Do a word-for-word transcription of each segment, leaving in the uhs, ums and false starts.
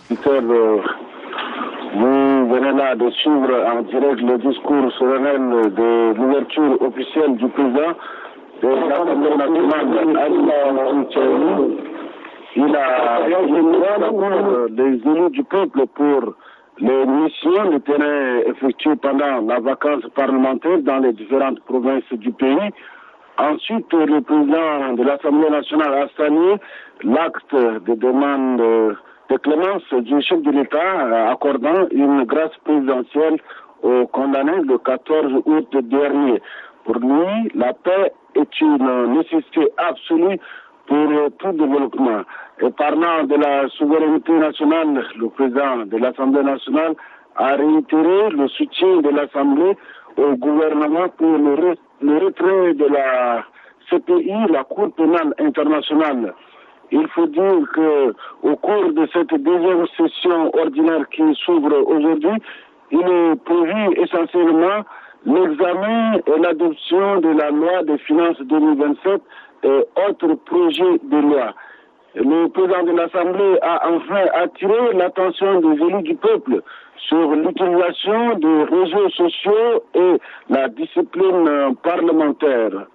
Vous venez là de suivre en direct le discours solennel de l'ouverture officielle du président de l'Assemblée nationale. Il a demandé les élus du peuple pour les missions de terrain effectuées pendant la vacance parlementaire dans les différentes provinces du pays. Ensuite, le président de l'Assemblée nationale a salué l'acte de demande de clémence du chef de l'État accordant une grâce présidentielle aux condamnés le quatorze août dernier. Pour lui, la paix est une nécessité absolue pour tout développement. Et parlant de la souveraineté nationale, le président de l'Assemblée nationale a réitéré le soutien de l'Assemblée au gouvernement pour le, re le retrait de la C P I, la Cour pénale internationale. Il faut dire qu'au cours de cette deuxième session ordinaire qui s'ouvre aujourd'hui, il est prévu essentiellement l'examen et l'adoption de la loi des finances deux mille vingt-sept et autres projets de loi. Le président de l'Assemblée a enfin attiré l'attention des élus du peuple sur l'utilisation des réseaux sociaux et la discipline parlementaire.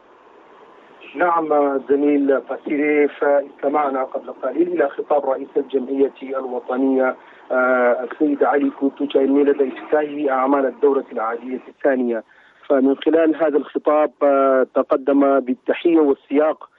نعم زميل فاسيري، فاستمعنا قبل قليل إلى خطاب رئيس الجمعية الوطنية السيد علي كوتو تشايميل لافتتاح أعمال الدورة العادية الثانية. فمن خلال هذا الخطاب تقدم بالتحية والسياق